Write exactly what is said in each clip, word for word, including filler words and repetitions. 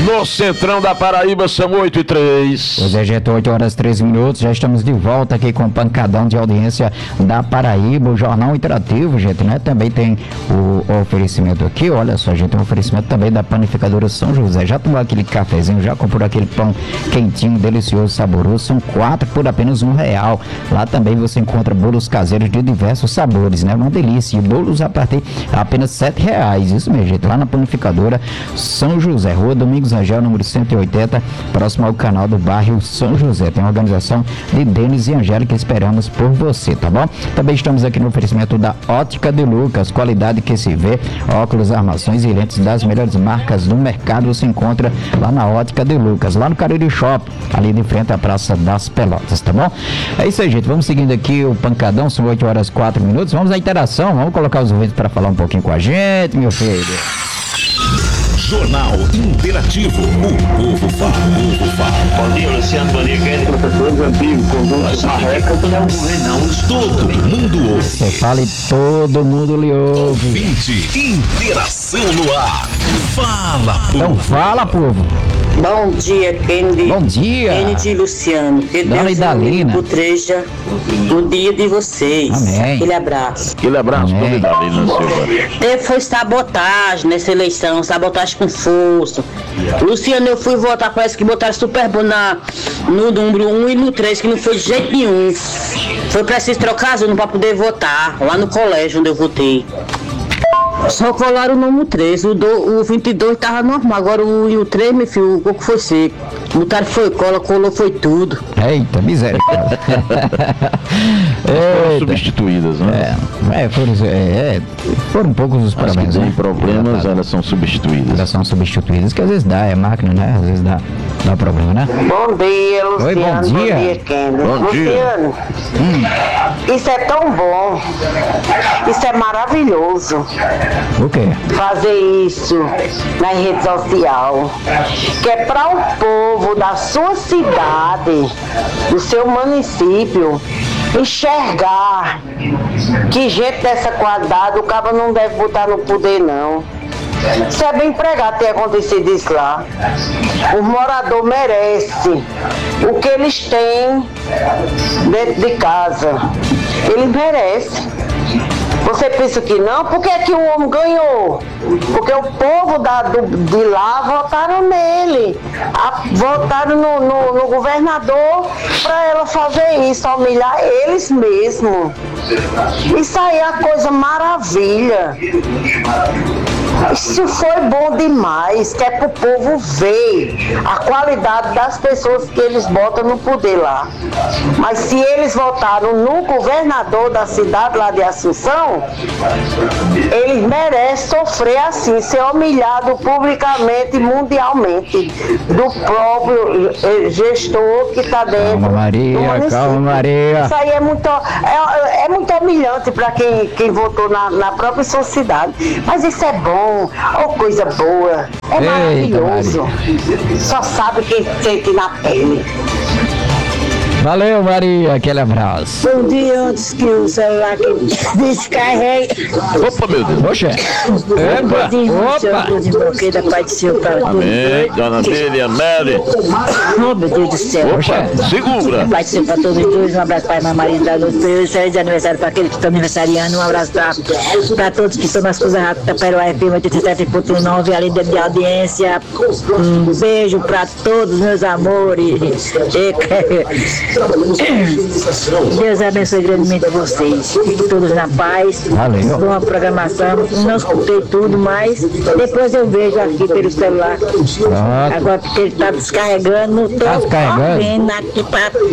no Centrão da Paraíba, são oito e três. Pois é, gente, oito horas e treze minutos, já estamos de volta aqui com o pancadão de audiência da Paraíba, o Jornal Interativo, gente, né? Também tem o, o oferecimento aqui, olha só, gente, um oferecimento também da Panificadora São José. Já tomou aquele cafezinho, já comprou aquele pão quentinho, delicioso, saboroso, são quatro por apenas um real. Lá também você encontra bolos caseiros de diversos sabores, né? Uma delícia, e bolos a partir de apenas sete reais, isso mesmo, gente, lá na Panificadora São José, Rua Domingos Rangel, número cento e oitenta, próximo ao canal do bairro São José. Tem uma organização de Denis e Angélica, esperamos por você, tá bom? Também estamos aqui no oferecimento da Ótica de Lucas, qualidade que se vê, óculos, armações e lentes das melhores marcas do mercado, você encontra lá na Ótica de Lucas, lá no Cariri Shopping, ali de frente à Praça das Pelotas, tá bom? É isso aí, gente, vamos seguindo aqui o pancadão, são oito horas e quatro minutos, vamos à interação, vamos colocar os ouvintes para falar um pouquinho com a gente, meu filho. Jornal Interativo, o povo fala, o povo fala. Bom dia, Luciano, bom dia, querido professor antigo, conjunto marreca, tu não é morrer não. Todo mundo ouve. Você fala e todo mundo lhe ouve. Ouvinte, interação no ar. Fala, povo. Então fala, povo. Bom dia, Kennedy. Bom dia. Kennedy e Luciano. Que Dona Deus Idalina. nutreja o dia de vocês. Amém. Aquele abraço. Aquele abraço, Amém. Dona Idalina Silva. Teve foi sabotagem nessa eleição, sabotagem com força. Luciano, eu fui votar, parece que botaram super bom na, no número um e no três, que não foi de jeito nenhum. Foi preciso trocar as urnas para poder votar, lá no colégio onde eu votei. Só colaram o número três, o, do, o vinte e dois estava normal, agora o, e o três, meu filho, o coco foi seco. Botaram foi cola, colou foi tudo. Eita, misericórdia. Foram Eita. substituídas, né? É, é, foram, é, é, foram poucos os As que problemas. têm né? problemas, Tá. elas são substituídas. Elas são substituídas, que às vezes dá, é máquina, né? Às vezes dá, dá problema, né? Bom dia, Luciano. Oi, bom dia. Bom dia, Kendall. Bom dia. Luciano, Hum, isso é tão bom. Isso é maravilhoso. o quê? Fazer isso na rede social. Que é para o povo da sua cidade, do seu município, enxergar que gente dessa qualidade o cara não deve botar no poder, não. Isso é bem pregado ter acontecido isso lá. O morador merece o que eles têm dentro de casa. Ele merece. Você pensa que não? Por que, que o homem ganhou? Porque o povo da, do, de lá votaram nele. A, votaram no, no, no governador para ela fazer isso, humilhar eles mesmos. Isso aí é a coisa maravilha. Isso foi bom demais, que é pro povo ver a qualidade das pessoas que eles botam no poder lá. Mas se eles votaram no governador da cidade lá de Assunção, eles merecem sofrer assim, ser humilhado publicamente e mundialmente do próprio eh, gestor que está dentro. Calma, Maria, do município. calma, Maria. Isso aí é muito, é, é muito humilhante para quem, quem votou na, na própria sua cidade. Mas isso é bom, oh, coisa boa, é Eita, maravilhoso. Só sabe quem sente na pele. Valeu, Maria, aquele abraço. Um dia antes que o celular que descarregue. Opa, meu Deus. Oxe. Epa, opa. De bloqueio da Pai do Senhor para Amém. Dona Miriam, Mary. Oh, meu Deus do céu. Opa, segura. Pai do Senhor para todos os dois. Um abraço para a irmã Maria da Luz. Feliz aniversário para aqueles que estão aniversariando. Um abraço para todos que estão nas coisas rápidas da Peroá F M oitenta e sete ponto nove, além de audiência. Um beijo para todos meus amores. Deus abençoe grandemente vocês. Fiquem todos na paz. Valeu. Boa programação. Não escutei tudo, mas depois eu vejo aqui pelo celular. Pronto. Agora porque ele está descarregando, estou Tá descarregando? vendo aqui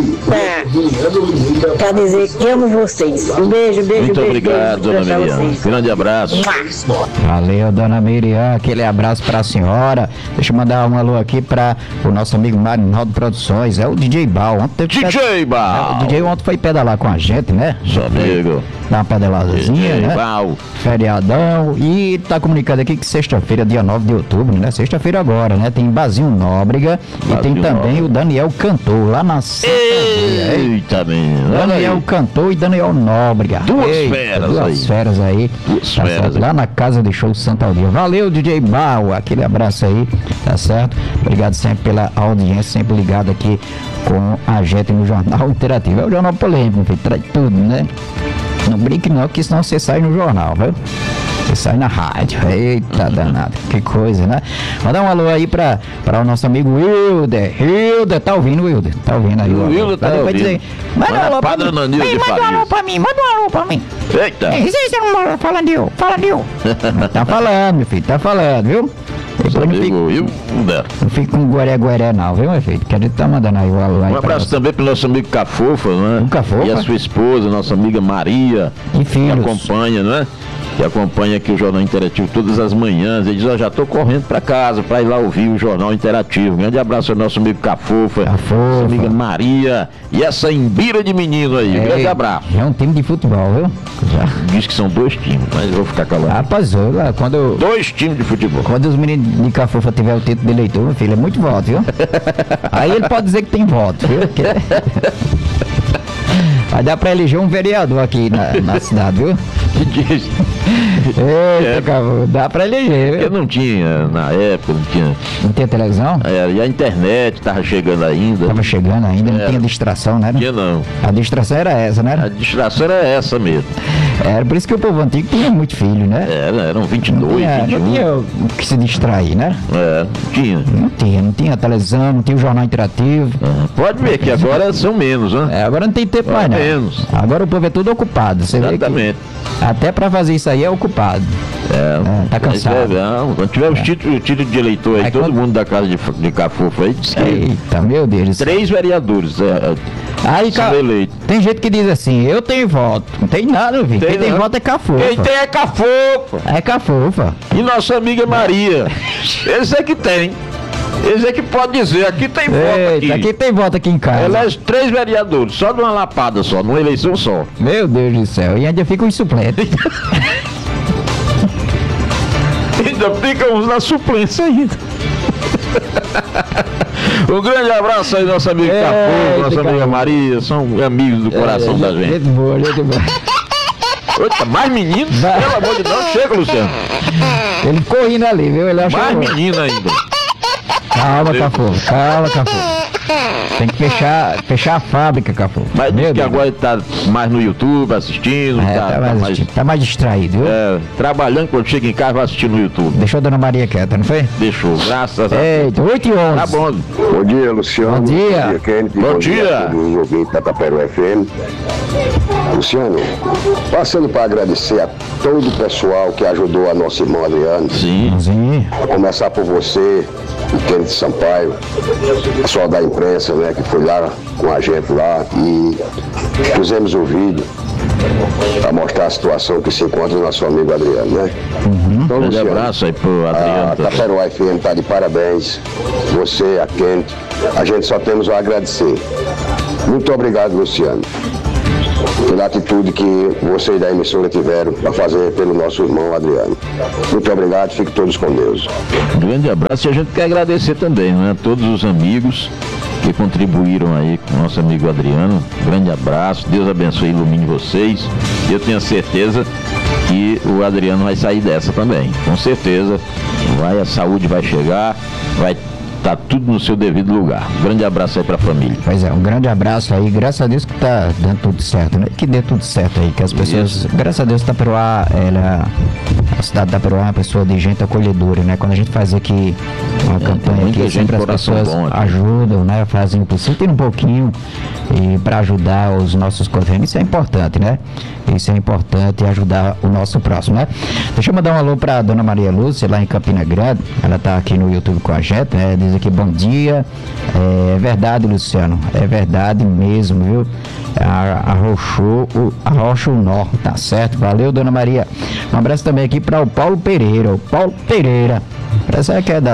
para dizer que amo vocês. Um beijo, beijo, Muito beijo. obrigado, beijo Dona pra Miriam. vocês. Grande abraço. Valeu, Dona Miriam, aquele abraço pra senhora. Deixa eu mandar um alô aqui pra o nosso amigo Marinaldo Produções, é o D J Bal. Ontem teve D pra- D J É, Bal. o D J ontem foi pedalar com a gente, né? Seu amigo. Dar uma pedaladazinha, D J né? Bal. Feriadão. E tá comunicando aqui que sexta-feira, dia nove de outubro, né? Sexta-feira agora, né? Tem Bazinho Nóbrega e Bazinho tem também Nóbrega. o Daniel Cantor, lá na Santa Maria, hein? Eita, menino. Olha Daniel aí. Cantor e Daniel Nóbrega. Duas Eita, feras duas aí. feras aí. Duas Tá feras certo? aí. Lá na casa de show Santa Aldeia. Valeu, D J Bal. Aquele abraço aí, tá certo? Obrigado sempre pela audiência, sempre ligado aqui com a gente no Jornal Interativo. É o Jornal Polêmico, filho, traz tudo, né? Não brinque não, que senão você sai no jornal, viu? Você sai na rádio. Eita danado, que coisa, né? Mandar um alô aí pra, pra o nosso amigo Wilder. Wilder, tá ouvindo, Wilder? Tá ouvindo aí? O alô? Wilder tá Vai ouvindo. dizer, manda um Manda alô pra Padre mim. Ananias Ei, de manda um Farias. alô pra mim, manda um alô pra mim. Eita. Ei, você não mora falando, eu, falando, eu. Tá falando, meu filho, tá falando, viu? Depois Seu não fica, amigo Hilda. não fica com guaré-guaré não, viu, meu filho? Que a gente tá mandando aí o alô aí Um pra abraço você. também pro nosso amigo Cafofa, né? O Cafofa? E a sua esposa, nossa amiga Maria. E Que filhos. acompanha, não é? Que acompanha aqui o Jornal Interativo todas as manhãs. Ele diz, ó, já tô correndo pra casa pra ir lá ouvir o Jornal Interativo. Grande abraço ao nosso amigo Cafofa, Cafofa. nossa amiga Maria e essa imbira de menino aí. Grande Ei, abraço. Já é um time de futebol, viu? Já. Diz que são dois times, mas eu vou ficar calado. Rapaz, olha, quando, Dois times de futebol. quando os meninos de Cafofa tiver o título de eleitor, meu filho, é muito voto, viu? Aí ele pode dizer que tem voto, viu? Que- Vai dar pra eleger um vereador aqui na, na cidade, viu? Que diz. Eita, É. Cafofa, dá pra eleger, Eu viu? não tinha, na época, não tinha. Não tinha televisão? É, e a internet tava chegando ainda. Tava chegando ainda, não É. tinha distração, né? Não tinha, não. A distração era essa, A né? distração era essa mesmo. Era por isso que o povo antigo tinha muito filho, né? Era, eram vinte e Não dois, tinha, vinte e não um. tinha o que se distrair, né? É, não tinha. Não tinha, não tinha televisão, não tinha o jornal interativo. Ah, Pode ver que agora são menos, né? É, agora não tem tempo mais, não. Menos. Agora o povo é todo ocupado. Você vê que Exatamente. até pra fazer isso aí é ocupado. É, tá mas cansado. é, não, quando tiver os títulos, o título de eleitor aí, Aí todo quando- mundo da casa de, de Cafofa aí, diz que Eita, meu Deus do céu. três vereadores é, Aí, são ca... eleitos. tem gente que diz assim, eu tenho voto. Não tem nada, viu? Quem tem não. voto é Cafofa. Quem tem é Cafofa. É Cafofa. E nossa amiga Maria. Eles é que tem. Eles é que pode dizer, aqui tem voto Eita, aqui. quem tem voto aqui em casa? Elege três vereadores, só de uma lapada só, numa eleição só. Meu Deus do céu. E ainda fica os suplentes. Ainda ficam na suplência ainda. Um grande abraço aí, nosso amigo Eita, Cafofa, nossa amiga cara. Maria, são amigos do coração da gente. Gente boa, gente boa. Eita, mais menino? Vai. Pelo amor de Deus, chega, Luciano. Ele correndo ali, viu? Ele achou. Mais menino ainda. Calma, Cafofa. Calma, Cafofa. Tem que fechar, fechar a fábrica, Cafofa. Mas Meu diz que Deus. agora ele tá mais no YouTube assistindo, É, tá, tá, tá mais, mais, tá mais distraído, viu? é, trabalhando, quando chega em casa vai assistir no YouTube. Deixou a dona Maria quieta, não foi? Deixou, graças a Deus. Eita, oito e onze. Tá bom. Bom dia, Luciano. Bom dia. Kennedy. Bom dia. a todos os ouvintes da Taperu F M. Luciano, passando para agradecer a todo o pessoal que ajudou a nossa irmã Adriana. Sim. Sim. A começar por você, o Kennedy Sampaio, pessoal da imprensa, né, que foi lá com a gente lá e fizemos o vídeo para mostrar a situação que se encontra o nosso amigo Adriano, né? Então, Grande Luciano, abraço aí pro a Adriano. também. Taperu F M está de parabéns. Você, a Kennedy, a gente só temos a agradecer. Muito obrigado, Luciano, pela atitude que vocês da emissora tiveram para fazer pelo nosso irmão Adriano. Muito obrigado, fiquem todos com Deus. Um grande abraço e a gente quer agradecer também, né? A todos os amigos que contribuíram aí com o nosso amigo Adriano. Um grande abraço, Deus abençoe e ilumine vocês. Eu tenho certeza que o Adriano vai sair dessa também. Com certeza, vai, a saúde vai chegar, vai estar tudo no seu devido lugar. Um grande abraço aí pra família. Pois é, um grande abraço aí, graças a Deus que tá dando tudo certo, né? Que dê tudo certo aí, que as pessoas, Isso. graças a Deus, Taperoá, ela, a cidade de Taperoá é uma pessoa de gente acolhedora, né? Quando a gente faz aqui uma campanha muita aqui, gente sempre as coração pessoas bom aqui. ajudam, né? Fazem o possível, tem um pouquinho e para ajudar os nossos conterrâneos, isso é importante, né? Isso é importante, ajudar o nosso próximo, né? Deixa eu mandar um alô pra dona Maria Lúcia, lá em Campina Grande, ela tá aqui no YouTube com a gente, né? Diz aqui, bom dia, é verdade, Luciano, é verdade mesmo, viu? A- Arrochou, o- arrocha o nó, tá certo? Valeu, dona Maria. Um abraço também aqui para o Paulo Pereira, o Paulo Pereira. Parece que é da família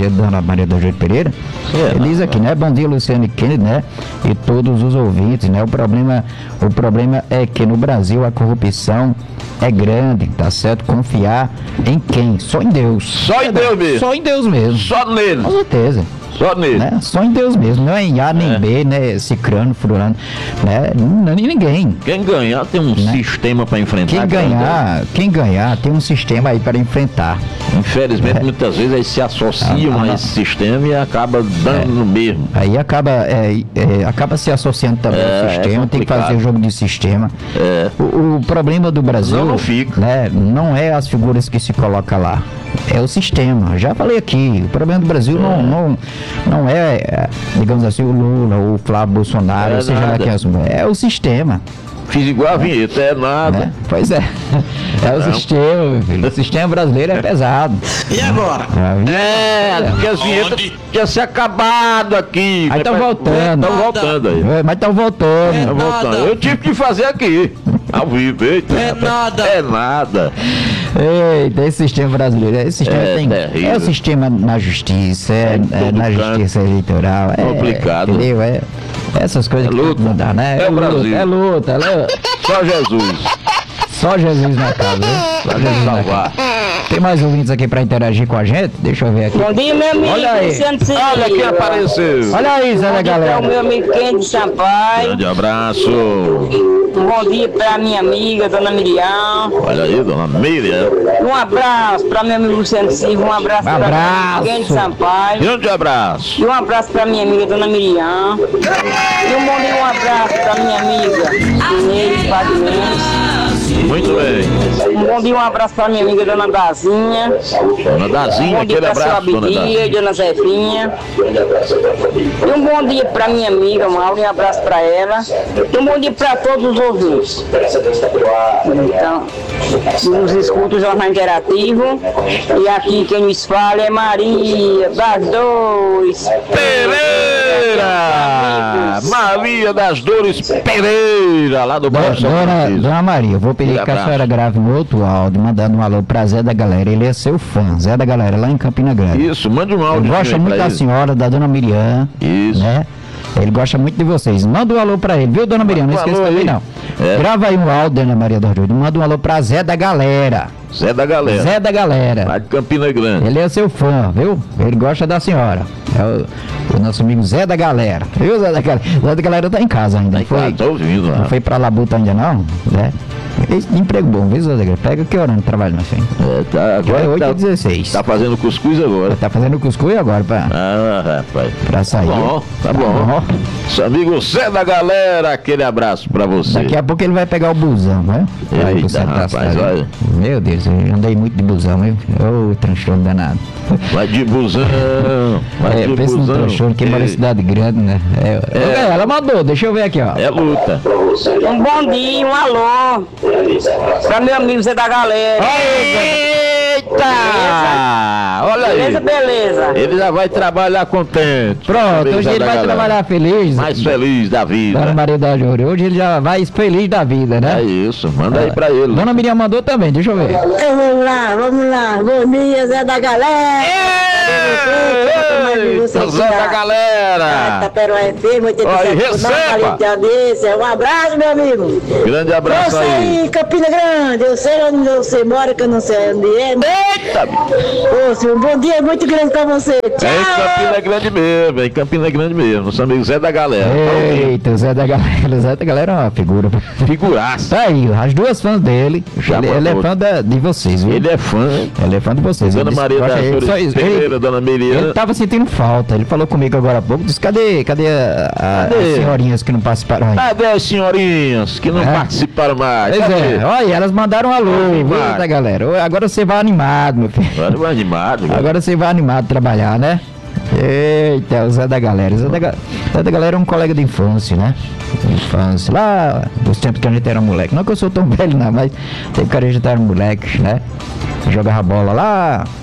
Dona Maria da Júlia Pereira. É, Ele diz aqui, né? Bom dia, Luciano e Kennedy, né? E todos os ouvintes, né? O problema, o problema é que no Brasil a corrupção é grande, tá certo? Confiar em quem? Só em Deus. Só em Deus mesmo. Só em Deus mesmo. Só nele. Com certeza. Só nele. Né? Só em Deus mesmo, não é em A nem É. B, né? Cicrano, furano, né? Não, nem ninguém. Quem ganhar tem um Né? sistema para enfrentar. Quem ganhar, quem ganhar tem um sistema aí para enfrentar. Infelizmente, É. muitas vezes eles se associam Ah, ah, a esse sistema e acaba dando É. no mesmo. Aí acaba, é, é, acaba se associando também É, ao é sistema, tem que complicado. fazer o jogo de sistema. É. O, o problema do Brasil Não, não fica. Né, não é as figuras que se coloca lá, é o sistema. Já falei aqui, o problema do Brasil não, não, não é, é, digamos assim, o Lula, o Flávio Bolsonaro, É ou seja lá nada. quem assuma, é o sistema. Fiz igual a vinheta, é nada. Né? Pois é, é o Não. sistema, meu filho. O sistema brasileiro é pesado. E agora? É, porque as vinhetas tinham se acabado aqui. Aí estão voltando. Estão voltando aí. É, mas estão voltando. Tão voltando. Eu tive que fazer aqui, ao vivo. Eita, É rapaz. nada. É nada. Eita, esse sistema brasileiro, esse sistema É tem. terrível. É o sistema na justiça, é, É em é todo na canto. justiça eleitoral. É Complicado. Entendeu? É, essas coisas É que luta. tem que mudar, né? É o luta, Brasil. é luta, é luta. Só Jesus. Só Jesus na casa, viu? Só Pra Jesus nos na salvar. casa. Tem mais ouvintes aqui pra interagir com a gente? Deixa eu ver aqui. Bom dia, meu amigo. Olha aí. Luciano Silva. Olha quem apareceu. Olha aí, Zé da Bom dia para o meu galera. amigo Kennedy Sampaio. Grande abraço. Um bom dia para minha amiga, dona Miriam. Olha aí, dona Miriam. Um abraço para meu amigo Luciano Silva. Um abraço para Abraço. Kennedy Sampaio. Grande abraço. E um abraço para minha amiga, dona Miriam. E um bom dia, um abraço para minha amiga, Inês Wagner. Muito bem. Um bom dia, um abraço para minha amiga, dona Dazinha. Dona Um Dazinha, bom dia aquele para sua abraço, dona Abidia Dazinha. e dona Zefinha. E um bom dia para minha amiga Mauro, um abraço para ela. E um bom dia para todos os ouvintes. Então, nos escuta o Jornal Interativo. E aqui quem nos fala é Maria das Dores. Pereira! Maria das Dores Pereira, lá do bairro São Dona, Francisco. Dona Maria, eu vou pedir Aquele que a abraço. senhora grave um outro áudio, mandando um alô pra Zé da Galera. Ele é seu fã, Zé da Galera, lá em Campina Grande. Isso, mande um Ele áudio. gosta aí muito pra da ele. senhora, da dona Miriam. Isso. Né? Ele gosta muito de vocês. Manda um alô pra ele, viu, dona Miriam? Não Um esqueça alô também, aí. não. É. Grava aí um áudio, dona Maria do Arruda. Manda um alô pra Zé da Galera. Zé da Galera. Zé da Galera. Lá de Campina Grande. Ele é seu fã, viu? Ele gosta da senhora. É o, o nosso amigo Zé da Galera. Viu, Zé da Galera? Zé da Galera tá em casa ainda. Tá Não em foi, casa, tô ouvindo lá. não foi pra Labuta ainda, não? Né? Esse emprego bom, viu, Zé da Galera? Pega que hora no trabalho, meu filho? É, tá, Agora é agora oito tá, e dezesseis. tá fazendo cuscuz agora. Tá fazendo cuscuz agora pra, Ah, rapaz. pra sair. Tá bom, tá bom. Seu amigo Zé da Galera, aquele abraço pra você. Daqui a pouco ele vai pegar o busão, né? Vai pro Eita, centro da rapaz, cidade. olha. Meu Deus, eu andei muito de busão, viu? Ô, transtorno danado. Vai de busão. Vai É, de pensa no busão. transtorno, que mora em É, cidade grande, né? É, É. ela mandou, deixa eu ver aqui, ó. é luta. Um bom dia, um alô para meu amigo Zé da Galera. Eita! Olha Beleza, aí. beleza. Ele já vai trabalhar contente. Pronto, Amigo hoje Zé ele da vai Galera. trabalhar feliz. Mais feliz da vida. Dona Maria da Júlia. Hoje ele já vai feliz da vida, né? É isso, manda aí pra ele. Dona Miriam mandou também, deixa eu ver. Vamos lá, vamos lá. Bom dia, Zé da Galera. Ei, Zé da Galera! Taperoá F M, Aí, receba. de audiência. Um abraço, meu amigo. Grande abraço Você aí. aí, Campina Grande. Eu sei onde você mora, que eu não sei onde é. Eita! Ô, senhor, um bom dia muito grande pra você. É em Campina Tchau. Grande mesmo, é em Campina Grande mesmo. Nosso amigo Zé da Galera. Eita, o Zé da Galera. O Zé da Galera é uma figura. Figuraça. Tá aí, as duas fãs dele. Já Ele, ele é mandou. fã da- de vocês, viu? Ele é fã. Ele é fã de vocês. Dona Ele disse Maria que das gosta- ele só- Dores ele- Pereira, Dona Miriam. Ele tava sentindo falta. Ele falou comigo agora há pouco. Disse: cadê, cadê, a- a- Cadê? as senhorinhas que não participaram ainda? Cadê as senhorinhas que não É. participaram mais? Pois Cadê? é, olha, elas mandaram um alô, viu, Animado. da galera? Agora você vai animado, meu filho. Agora vai animado. cara. Agora você vai animado trabalhar, né? Eita, o Zé da Galera. O Zé da, Ga- Zé da Galera é um colega de infância, né? Infância, lá dos tempos que a gente era moleque. Não que eu sou tão velho, não, mas tempo que a gente era moleque, né? Jogava bola lá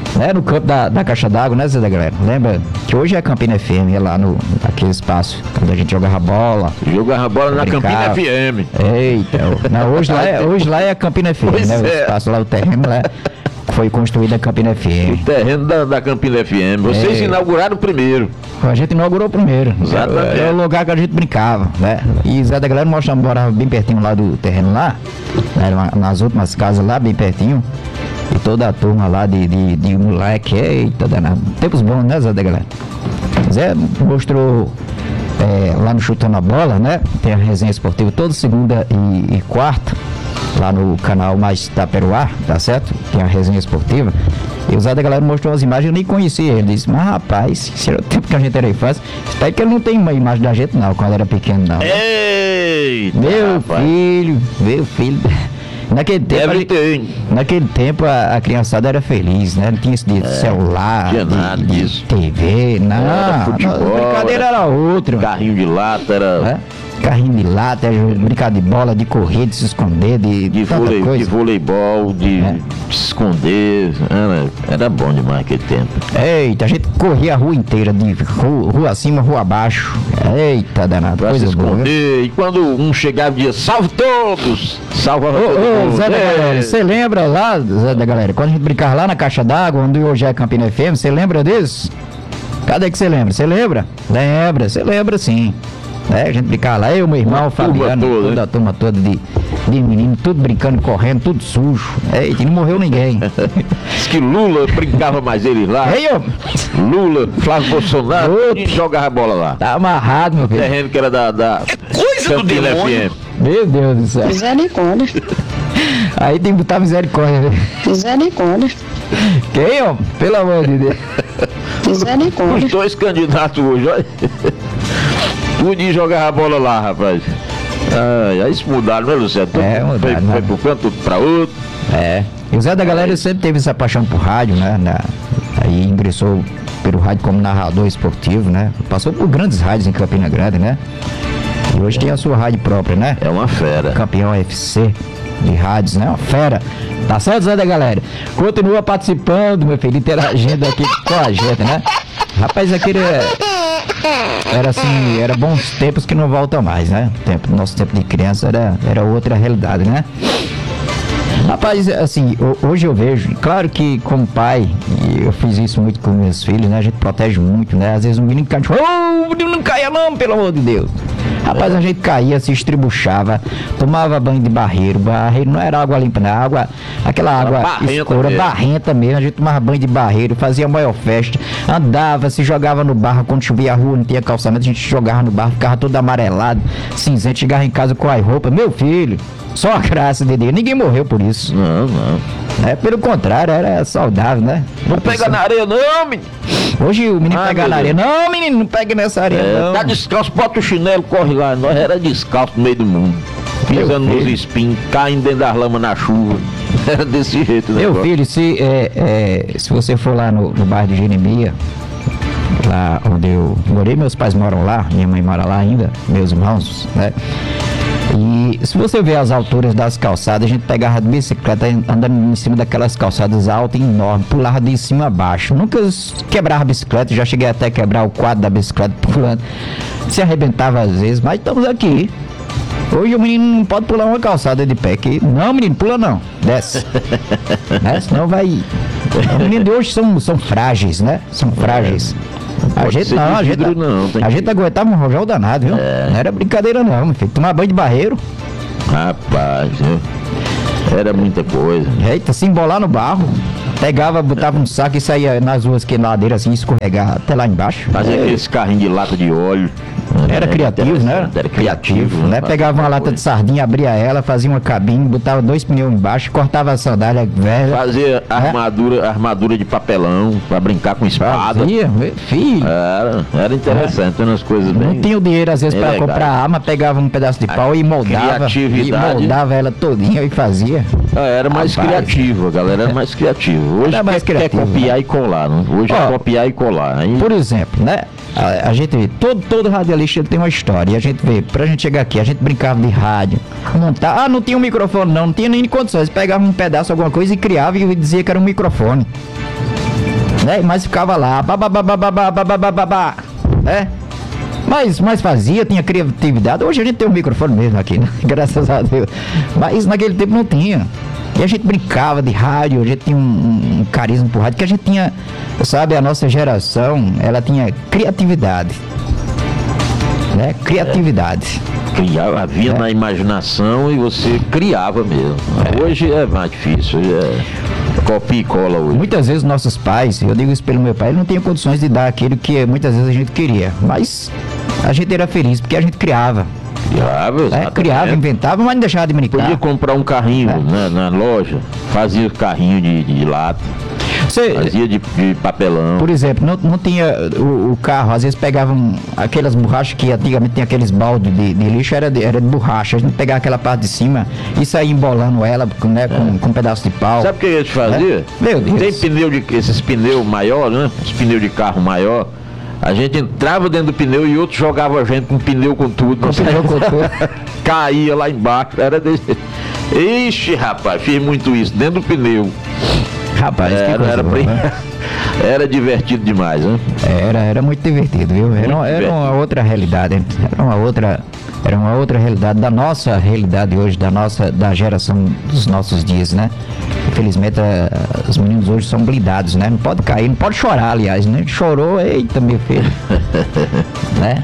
né, no campo da, da caixa d'água, né, Zé da Galera? Lembra que hoje é Campina F M, é lá no naquele espaço, quando a gente jogava bola. Jogava bola na brincava. Campina F M. Eita, não, hoje, lá é, hoje lá é a Campina F M, Pois né? O é. espaço lá, o terreno lá, foi construída a Campina F O M. terreno da, da Campina F M. Vocês É. inauguraram o primeiro. A gente inaugurou primeiro. Exatamente. Era o lugar que a gente brincava, né? E Zé da Galera mostra, morava bem pertinho lá do terreno lá, né? Era nas últimas casas lá, bem pertinho. E toda a turma lá de, de, de moleque, eita danado. Tempos bons, né, Zé da Galera? Zé mostrou é, lá no Chutando a Bola, né? Tem a resenha esportiva toda segunda e, e quarta, lá no canal Mais Taperoá, tá certo? Tem a resenha esportiva. E o Zé da Galera mostrou as imagens, eu nem conhecia ele. Disse, mas rapaz, se era o tempo que a gente era infância, espero que ele não tem uma imagem da gente não, quando era pequeno não. Eita, Meu rapaz. filho, meu filho. Naquele tempo, a Deve gente- ter. naquele tempo a, a criançada era feliz, né? Não tinha isso de celular, tinha de, nada de disso. T V, não. Era futebol, a brincadeira era- era outra. Carrinho de lata, era Né? Carrinho de lata, era brincar de bola, de correr, de se esconder, de, de, tanta vôlei, de coisa. voleibol, de É. se esconder. Era, era bom demais aquele tempo. Eita, a gente corria a rua inteira, de rua, rua acima, rua abaixo. Eita, danado, Pra se coisa boa. viu? esconder. E quando um chegava e dizia, salve todos! Salvava todo Ô, ô, mundo. Zé da É. Galera, você lembra lá, Zé da Galera, quando a gente brincava lá na caixa d'água, onde hoje é Campina F M, você lembra disso? Cadê que você lembra? Você lembra? Lembra, você lembra sim. É, a gente brincava lá, eu, meu irmão, o turma Fabiano, toda, toda né? a turma toda de, de menino, tudo brincando, correndo, tudo sujo. Eita, e não morreu ninguém. Diz que Lula brincava mais eles lá. Ei, ô, Lula, Flávio Bolsonaro, Outro. e jogava bola lá. tá amarrado, meu filho. Terreno que era da, da coisa do Campina demônio. F M. Meu Deus do céu. Misericórdia, Aí tem que botar misericórdia, né? misericórdia, Quem, ó? Pelo amor de Deus. misericórdia. Os dois candidatos hoje, olha. Podia jogar a bola lá, rapaz. Ai, aí se mudaram, né, Luciano? Tudo É, mudaram, foi, né? foi pro canto, tudo pra outro. É. E o Zé da Galera sempre teve essa paixão por rádio, né? Na- aí ingressou pelo rádio como narrador esportivo, né? Passou por grandes rádios em Campina Grande, né? E hoje tem a sua rádio própria, né? É uma fera. Campeão F C de rádios, né? Uma fera. Tá certo, Zé da Galera? Continua participando, meu filho, interagindo aqui com a gente, né? Rapaz, aquele é- era assim, era bons tempos que não voltam mais, né? Tempo, nosso tempo de criança era, era outra realidade, né? Rapaz, assim, ho- hoje eu vejo, claro que como pai, e eu fiz isso muito com meus filhos, né? A gente protege muito, né? Às vezes um menino cai, ô, o menino não caia não, pelo amor de Deus. Rapaz, a gente caía, se estribuchava, tomava banho de barreiro, barreiro não era água limpa, não, água, aquela água barrenta escura, mesmo. barrenta mesmo, a gente tomava banho de barreiro, fazia a maior festa, andava, se jogava no barro, quando chovia a rua, não tinha calçamento, a gente jogava no barro, ficava todo amarelado, cinzento, chegava em casa com as roupas, meu filho, só a graça de Deus, ninguém morreu por isso. Não, não. É, pelo contrário, era saudável, né? Não pega na areia, não, menino. Hoje o menino Ah, pega meu na areia. Deus. Não, menino, não pega nessa areia, É, não. tá descalço, bota o chinelo, corre lá. Nós era descalço no meio do mundo. Pisando Meu nos filho. espinhos, caindo dentro das lamas na chuva. Era desse jeito, né? Meu filho, se, é, é, se você for lá no, no bairro de Jeremia, lá onde eu morei, meus pais moram lá, minha mãe mora lá ainda, meus irmãos, né? E se você ver as alturas das calçadas, a gente pegava de bicicleta andando em cima daquelas calçadas altas e enormes, pulava de cima a baixo. Nunca s- quebrava a bicicleta, já cheguei até a quebrar o quadro da bicicleta pulando. Se arrebentava às vezes, mas estamos aqui. Hoje o menino não pode pular uma calçada de pé. Que... Não, menino, pula não. Desce. Né? Senão vai. Os meninos de hoje são, são frágeis, né? São frágeis. A pode gente ser não, de a gente, vidro, não, tem a que- gente aguentava um rojão danado, viu? É. Não era brincadeira não, meu filho. Tomar banho de barreiro. Rapaz, viu? Era muita coisa. Eita, se embolar no barro. Pegava, botava um saco e saía nas ruas que ladeira assim, escorregar até lá embaixo. Fazia É. aqueles carrinhos de lata de óleo. Era criativo, né? interessante, Era criativo, né? Pegava uma lata de sardinha, abria ela, fazia uma cabine, botava dois pneus embaixo, cortava a sandália velha. Fazia armadura, armadura de papelão pra brincar com espada. Fazia, meu filho. Era, era interessante, umas coisas bem. Não tinha o dinheiro às vezes bem pra legais. comprar arma, pegava um pedaço de pau e moldava. criatividade. E moldava ela todinha e fazia. Ah, era mais Rapaz. criativo, a galera era mais criativa. Hoje Era mais quer, quer criativo, copiar e colar, né? Hoje Ó, é copiar e colar. Aí, Por exemplo, né? A, a gente vê, todo, todo radialista ele tem uma história. E a gente vê, pra gente chegar aqui, a gente brincava de rádio. Montar, ah, não tinha um microfone, não, não tinha nem condições. Pegava um pedaço, alguma coisa e criava e dizia que era um microfone. né? Mas ficava lá, babá, né? Mas, mas fazia, tinha criatividade. Hoje a gente tem um microfone mesmo aqui, né? Graças a Deus. Mas naquele tempo não tinha. E a gente brincava de rádio, a gente tinha um, um, um carisma por rádio, que a gente tinha, sabe, a nossa geração, ela tinha criatividade. Né? Criatividade. Criava, havia É. na imaginação e você criava mesmo. É. Hoje é mais difícil, hoje é copia e cola hoje. Muitas vezes nossos pais, eu digo isso pelo meu pai, ele não tinha condições de dar aquilo que muitas vezes a gente queria. Mas a gente era feliz porque a gente criava. Criava, Né? exatamente. Criava, inventava, mas não deixava de brincar. Podia comprar um carrinho É. né, na loja, fazia carrinho de, de lata, Você, fazia de, de papelão. por exemplo, não, não tinha o, o carro, às vezes pegavam aquelas borrachas que antigamente tinha aqueles baldes de, de lixo, era de, era de borracha. A gente pegava aquela parte de cima e saía embolando ela com, né, com, com um pedaço de pau. Sabe o que a gente fazia? É. Meu Deus. Tem pneu de, esses pneus maior, né? Os pneus de carro maior. A gente entrava dentro do pneu e outro jogava a gente com pneu com tudo. Com pneu com tudo. Caía lá embaixo. Era desse. Ixi, rapaz, fiz muito isso dentro do pneu. Rapaz, que Era, coisa era, boa, bem- né? era divertido demais, né? Era, era muito divertido, viu? Era, Muito era uma divertido. outra realidade, hein? Era uma outra, era uma outra realidade da nossa realidade hoje, da nossa, da geração dos nossos dias, né? Infelizmente, eh, os meninos hoje são blindados, né? Não pode cair, não pode chorar, aliás, né? Chorou, eita, meu filho. Né?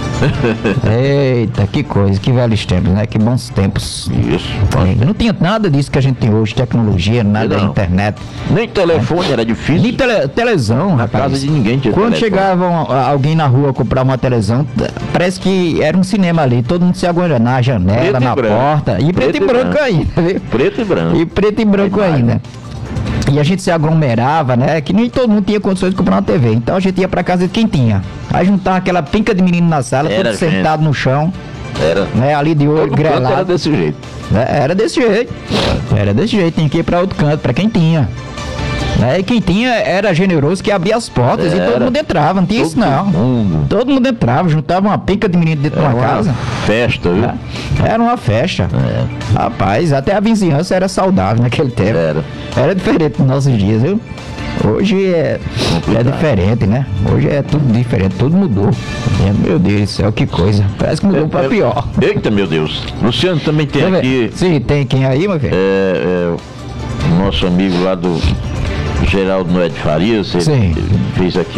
Eita, que coisa, que velhos tempos, né? Que bons tempos. Isso. É, não tinha nada disso que a gente tem hoje, tecnologia, nada, Não. internet. Nem telefone era difícil. Nem tele, televisão, rapaz. casa de ninguém tinha Quando telefone. chegava um- alguém na rua comprar uma televisão, t- parece que era um cinema ali, todo mundo se aguenta na janela, Preto e na branco. porta. E preto, Preto e e branco, branco. ainda, viu? Preto e branco. E preto e branco A imagem. ainda. E a gente se aglomerava, né? Que nem todo mundo tinha condições de comprar uma T V. Então a gente ia pra casa de quem tinha. Aí juntava aquela pinca de menino na sala, Era tudo gente. sentado no chão, Era. né? Ali de olho Todo canto era grelado. desse jeito. Né? Era desse jeito. Era desse jeito, tem que ir pra outro canto, pra quem tinha. Né? E quem tinha era generoso que abria as portas e todo Era. mundo entrava, não tinha isso Todo não. mundo. Todo mundo entrava, juntava uma pica de menino dentro de Era uma casa. festa, viu? né? Era uma festa. É. Rapaz, até a vizinhança era saudável naquele tempo. Era. Era diferente dos nossos dias, viu? Hoje é, é diferente, né? Hoje é tudo diferente, tudo mudou. É, meu Deus do céu, que coisa. Parece que mudou pra pior. Eita, meu Deus. Luciano também tem Quer ver? aqui Sim, tem quem aí, meu filho? é, é, o nosso amigo lá do Geraldo Noé de Farias. Ele, Sim. ele fez aqui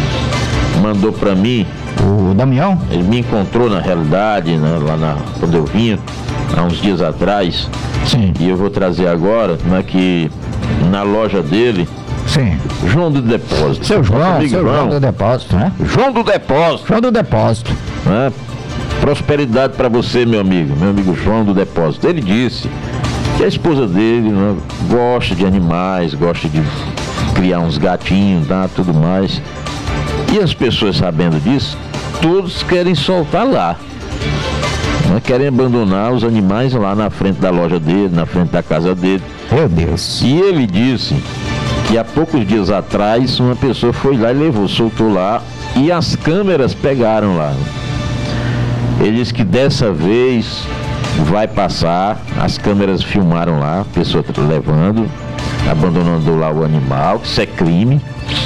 um. Mandou pra mim. O Damião? Ele me encontrou na realidade, né, lá na, quando eu vinha, há uns dias atrás. Sim, E eu vou trazer agora, né, que na loja dele, sim. João do Depósito. Seu Nosso João, amigo seu João do depósito, né? João do Depósito. João do depósito. Né? Prosperidade para você, meu amigo, meu amigo João do Depósito. Ele disse que a esposa dele, né, gosta de animais, gosta de criar uns gatinhos, tá, tudo mais. E as pessoas sabendo disso, todos querem soltar lá. Né? Querem abandonar os animais lá na frente da loja dele, na frente da casa dele. Meu Deus. E ele disse que há poucos dias atrás uma pessoa foi lá e levou, soltou lá e as câmeras pegaram lá. Ele disse que dessa vez vai passar, as câmeras filmaram lá, a pessoa tá levando, abandonando lá o animal, isso é crime.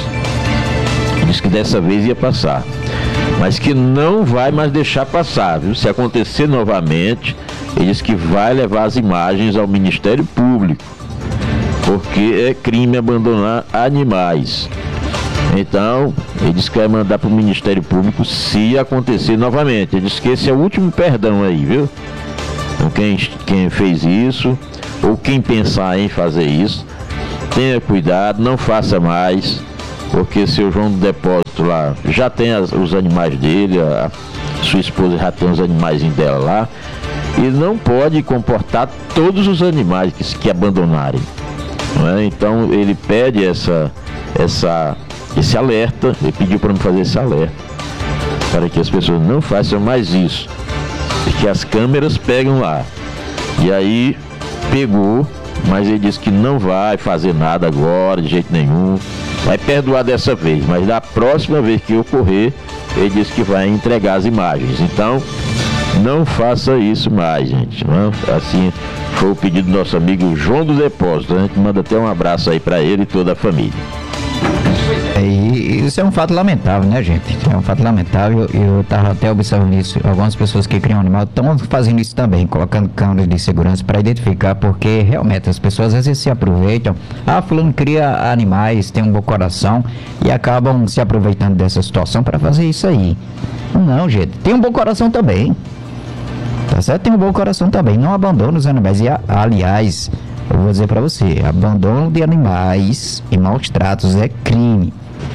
Ele disse que dessa vez ia passar, mas que não vai mais deixar passar, viu? Se acontecer novamente, ele disse que vai levar as imagens ao Ministério Público, porque é crime abandonar animais. Então, ele disse que vai mandar para o Ministério Público se acontecer novamente. Ele disse que esse é o último perdão aí, viu? Então, quem, quem fez isso, ou quem pensar em fazer isso, tenha cuidado, não faça mais, porque seu João do Depósito lá já tem as, os animais dele, a, a sua esposa já tem os animais dela lá, e não pode comportar todos os animais que, que abandonarem. Não é? Então ele pede essa, essa, esse alerta, ele pediu para me fazer esse alerta, para que as pessoas não façam mais isso, porque as câmeras pegam lá. E aí pegou, mas ele disse que não vai fazer nada agora, de jeito nenhum, vai perdoar dessa vez, mas da próxima vez que ocorrer, ele disse que vai entregar as imagens. Então, não faça isso mais, gente. Não? Assim foi o pedido do nosso amigo João do Depósito. A gente manda até um abraço aí para ele e toda a família. E isso é um fato lamentável, né, gente? É um fato lamentável. Eu estava até observando isso. Algumas pessoas que criam animal estão fazendo isso também, colocando câmeras de segurança para identificar, porque realmente as pessoas às vezes se aproveitam. Ah, fulano cria animais, tem um bom coração e acabam se aproveitando dessa situação para fazer isso aí. Não, gente, tem um bom coração também. Tá certo? Tem um bom coração também. Não abandona os animais. E, aliás, eu vou dizer para você, abandono de animais e maus tratos é crime.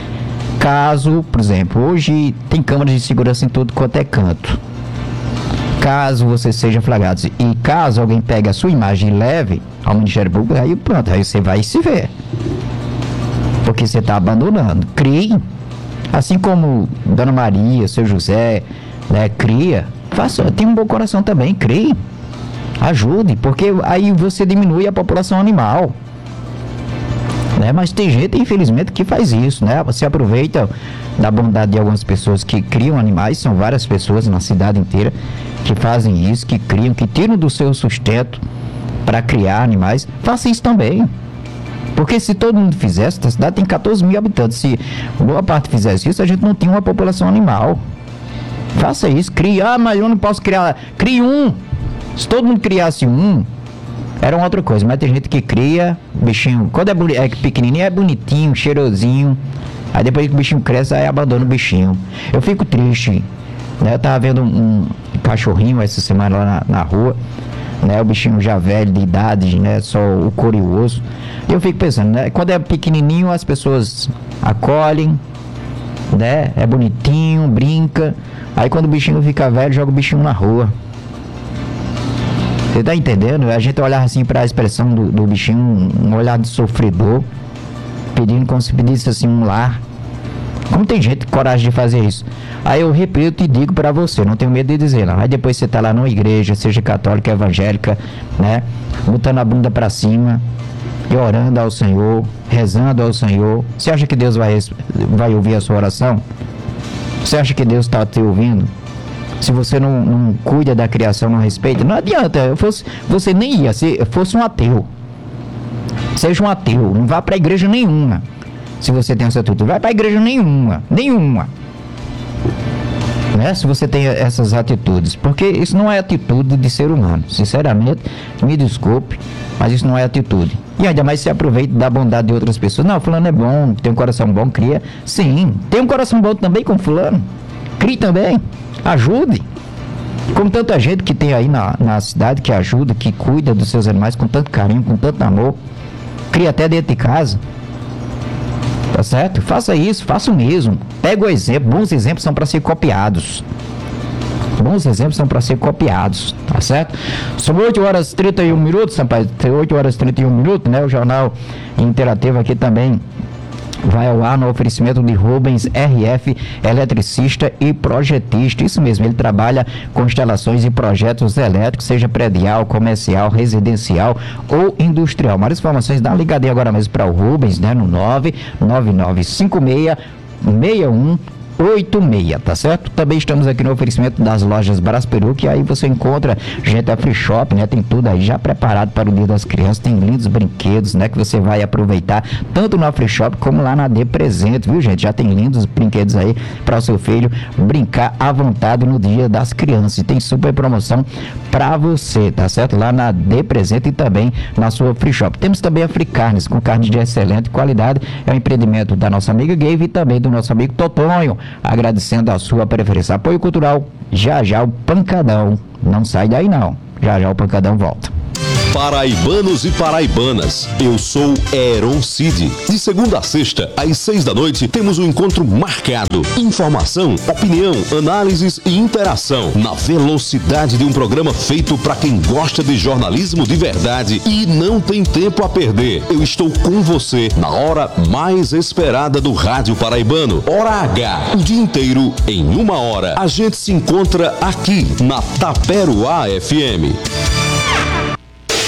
Caso, por exemplo, hoje tem câmeras de segurança em todo quanto é canto. Caso você seja flagrado e caso alguém pegue a sua imagem e leve ao Ministério Público, aí pronto, aí você vai se ver. Porque você está abandonando. Crie. Assim como Dona Maria, seu José, né, cria, faça, tem um bom coração também, crie. Ajude, porque aí você diminui a população animal. Né? Mas tem gente, infelizmente, que faz isso, né? Você aproveita da bondade de algumas pessoas que criam animais, são várias pessoas na cidade inteira que fazem isso, que criam, que tiram do seu sustento para criar animais. Faça isso também. Porque se todo mundo fizesse, a cidade tem catorze mil habitantes, se boa parte fizesse isso, a gente não tinha uma população animal. Faça isso, crie. Ah, mas eu não posso criar. Crie um. Se todo mundo criasse um, era uma outra coisa, mas tem gente que cria bichinho, quando é, boni- é pequenininho é bonitinho, cheirosinho, aí depois que o bichinho cresce, aí abandona o bichinho. Eu fico triste, né? Eu tava vendo um, um cachorrinho essa semana lá na, na rua, né? O bichinho já velho, de idade, né? Só o couro e o osso. E eu fico pensando, né? Quando é pequenininho as pessoas acolhem, né? É bonitinho, brinca, aí quando o bichinho fica velho, joga o bichinho na rua. Você tá entendendo? A gente olhar assim para a expressão do, do bichinho, um olhar de sofredor, pedindo como se pedisse assim um lar. Como tem gente com coragem de fazer isso? Aí eu repito e digo para você, não tenho medo de dizer, não. Aí depois você tá lá numa igreja, seja católica, evangélica, né? Botando a bunda para cima e orando ao Senhor, rezando ao Senhor. Você acha que Deus vai, vai ouvir a sua oração? Você acha que Deus está te ouvindo? Se você não, não cuida da criação, não respeita, não adianta. Eu fosse, você nem ia, se fosse um ateu. Seja um ateu, não vá para a igreja nenhuma. Se você tem essa atitude, vai para a igreja nenhuma, nenhuma. Né? Se você tem essas atitudes, porque isso não é atitude de ser humano. Sinceramente, me desculpe, mas isso não é atitude. E ainda mais se aproveita da bondade de outras pessoas. Não, fulano é bom, tem um coração bom, cria. Sim, tem um coração bom também com fulano. Crie também. Ajude. Como tanta gente que tem aí na, na cidade que ajuda, que cuida dos seus animais com tanto carinho, com tanto amor. Cria até dentro de casa. Tá certo? Faça isso, faça o mesmo. Pega o exemplo. Bons exemplos são para ser copiados. Bons exemplos são para ser copiados. Tá certo? São oito horas e trinta e um minutos, rapaz. oito horas e trinta e um minutos, né? O Jornal Interativo aqui também vai ao ar no oferecimento de Rubens R F, eletricista e projetista. Isso mesmo, ele trabalha com instalações e projetos elétricos, seja predial, comercial, residencial ou industrial. Mais informações, dá uma ligadinha agora mesmo para o Rubens, né? No nove nove nove cinco seis seis um oito seis, tá certo? Também estamos aqui no oferecimento das lojas Brás Peru, que aí você encontra, gente, a Free Shop, né? Tem tudo aí já preparado para o Dia das Crianças, tem lindos brinquedos, né? Que você vai aproveitar tanto na Free Shop como lá na D Presente, viu, gente? Já tem lindos brinquedos aí para o seu filho brincar à vontade no Dia das Crianças. E tem super promoção para você, tá certo? Lá na D Presente e também na sua Free Shop. Temos também a Free Carnes, com carne de excelente qualidade. É um empreendimento da nossa amiga Gave e também do nosso amigo Totonho. Agradecendo a sua preferência. Apoio cultural, já já o Pancadão. Não sai daí não. Já já o Pancadão volta. Paraibanos e paraibanas, eu sou Heron Cid. De segunda a sexta, às seis da noite, temos um encontro marcado. Informação, opinião, análises e interação. Na velocidade de um programa feito para quem gosta de jornalismo de verdade e não tem tempo a perder. Eu estou com você na hora mais esperada do rádio paraibano. Hora H, o dia inteiro em uma hora. A gente se encontra aqui na Taperoá F M.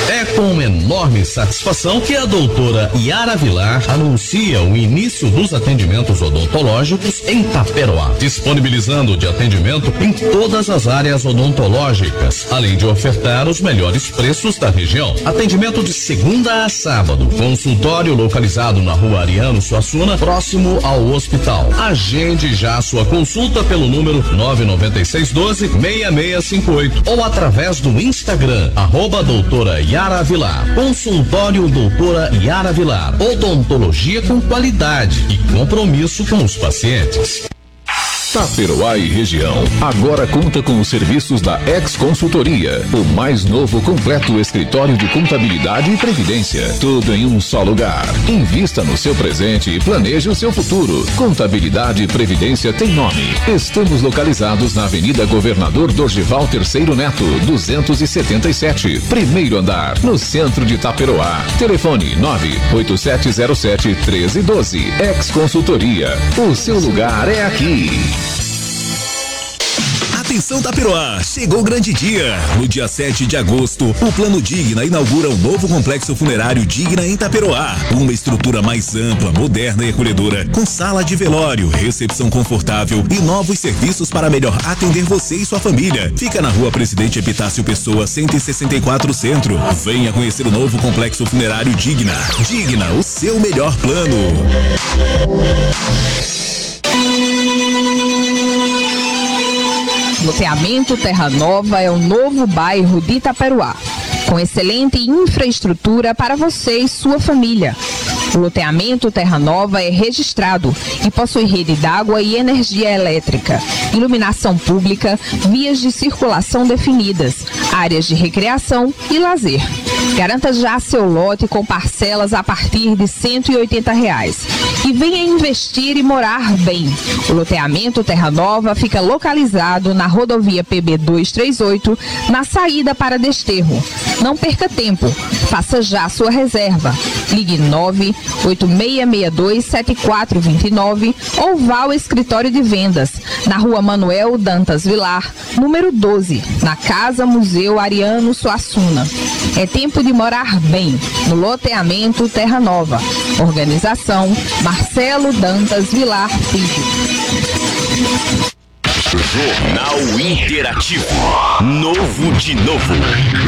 É com enorme satisfação que a doutora Yara Vilar anuncia o início dos atendimentos odontológicos em Taperoá, disponibilizando de atendimento em todas as áreas odontológicas, além de ofertar os melhores preços da região. Atendimento de segunda a sábado, consultório localizado na rua Ariano Suassuna, próximo ao hospital. Agende já sua consulta pelo número nove nove seis um dois, seis seis cinco oito ou através do Instagram, arroba doutora Yara Vilar. Consultório doutora Yara Vilar. Odontologia com qualidade e compromisso com os pacientes. Taperoá e região agora conta com os serviços da Ex Consultoria, o mais novo completo escritório de contabilidade e previdência, tudo em um só lugar. Invista no seu presente e planeje o seu futuro. Contabilidade e previdência tem nome. Estamos localizados na Avenida Governador Dorgival Terceiro Neto, duzentos e setenta e sete, primeiro andar, no centro de Taperoá. Telefone nove oito sete zero sete um três um dois. Ex Consultoria, o seu lugar é aqui. Atenção Taperoá, chegou o grande dia. No dia sete de agosto, o Plano Digna inaugura um novo complexo funerário Digna em Taperoá. Uma estrutura mais ampla, moderna e acolhedora, com sala de velório, recepção confortável e novos serviços para melhor atender você e sua família. Fica na rua Presidente Epitácio Pessoa, cento e sessenta e quatro Centro. Venha conhecer o novo complexo funerário Digna. Digna, o seu melhor plano. Loteamento Terra Nova é o novo bairro de Itaperoá, com excelente infraestrutura para você e sua família. O loteamento Terra Nova é registrado e possui rede d'água e energia elétrica, iluminação pública, vias de circulação definidas, áreas de recreação e lazer. Garanta já seu lote com parcelas a partir de cento e oitenta reais. E venha investir e morar bem. O loteamento Terra Nova fica localizado na rodovia P B duzentos e trinta e oito, na saída para Desterro. Não perca tempo, faça já sua reserva. Ligue nove oito seis seis dois sete quatro dois nove ou vá ao escritório de vendas, na rua Manuel Dantas Vilar, número doze, na Casa Museu Ariano Suassuna. É tempo de morar bem, no loteamento Terra Nova. Organização Marcelo Dantas Vilar Filho. Jornal Interativo. Novo de novo.